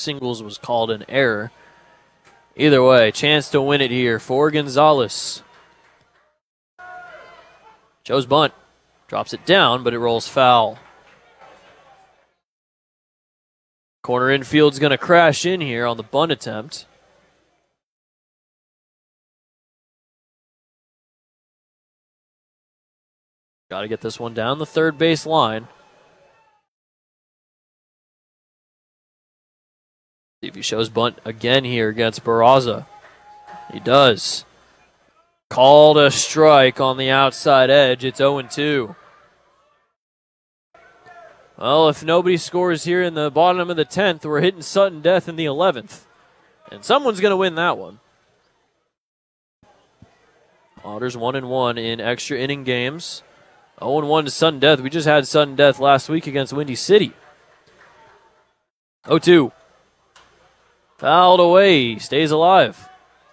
singles was called an error. Either way, chance to win it here for Gonzalez. Joe's bunt. Drops it down, but it rolls foul. Corner infield's going to crash in here on the bunt attempt. Got to get this one down the third base line. See if he shows bunt again here against Barraza. He does. Called a strike on the outside edge. It's 0-2. Well, if nobody scores here in the bottom of the 10th, we're hitting sudden death in the 11th. And someone's going to win that one. Otters 1-1 in extra inning games. 0-1 to sudden death. We just had sudden death last week against Windy City. 0-2. Fouled away. Stays alive.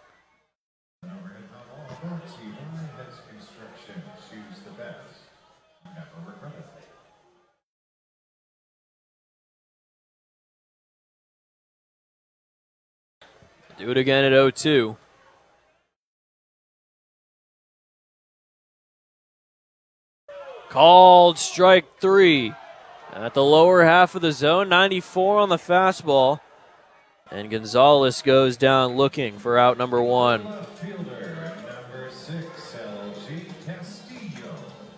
Do it again at 0-2. Called strike 3 at the lower half of the zone. 94 on the fastball. And Gonzalez goes down looking for out number 1. Left fielder, number 6, LG Castillo.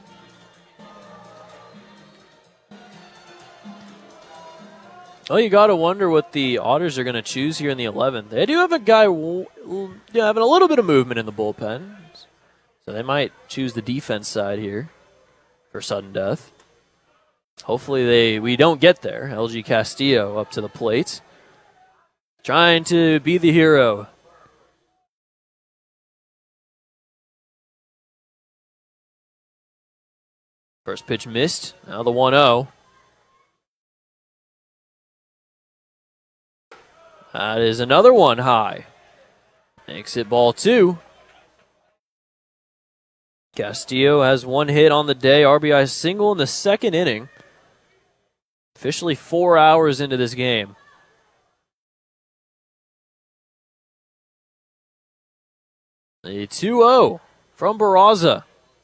Oh, you got to wonder what the Otters are going to choose here in the 11th. They do have a guy having a little bit of movement in the bullpen. So they might choose the defense side here for sudden death. Hopefully we don't get there. LG Castillo up to the plate. Trying to be the hero. First pitch missed. Now the 1-0. That is another one high. Makes it ball 2. Castillo has 1 hit on the day. RBI single in the second inning. Officially 4 hours into this game. A 2-0 from Barraza.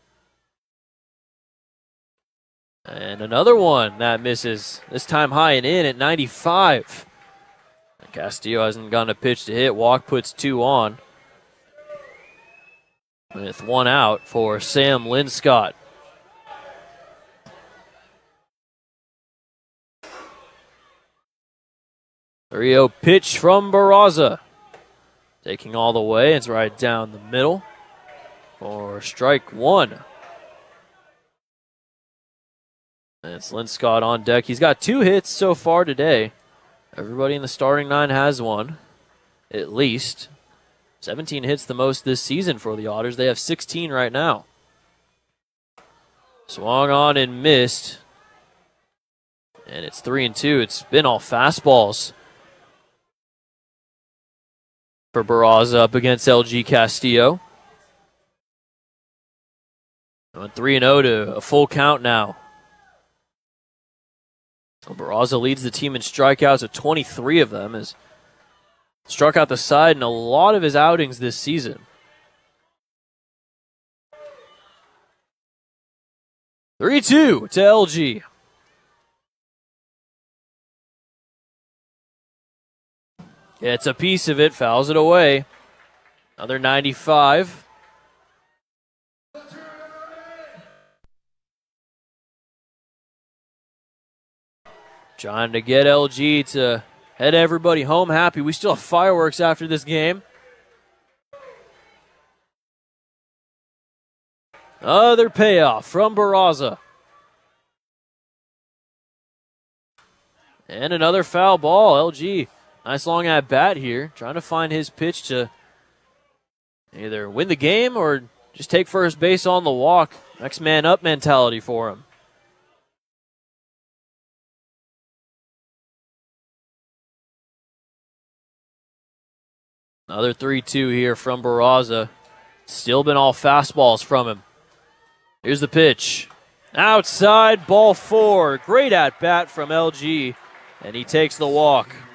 And another one that misses. This time high and in at 95. Castillo hasn't gotten a pitch to hit. Walk puts 2 on. With 1 out for Sam Linscott. Rio pitch from Barraza. Taking all the way. It's right down the middle for strike 1. And it's Linscott on deck. He's got 2 hits so far today. Everybody in the starting 9 has 1, at least. 17 hits the most this season for the Otters. They have 16 right now. Swung on and missed. And it's 3-2. It's been all fastballs for Barraza up against LG Castillo. Going 3-0 to a full count now. Barraza leads the team in strikeouts with 23 of them. Has struck out the side in a lot of his outings this season. (3-2) to LG. It's a piece of it, fouls it away. Another 95. Trying to get LG to head everybody home happy. We still have fireworks after this game. Other payoff from Barraza. And another foul ball. LG, nice long at bat here. Trying to find his pitch to either win the game or just take first base on the walk. Next man up mentality for him. Another 3-2 here from Barraza. Still been all fastballs from him. Here's the pitch. Outside, ball 4. Great at bat from LG, and he takes the walk.